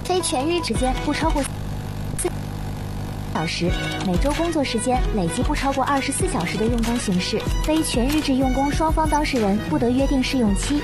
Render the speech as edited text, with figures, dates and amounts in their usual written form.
非全日时间不超过小时，每周工作时间累计不超过24小时的用工形式。非全日制用工双方当事人不得约定试用期。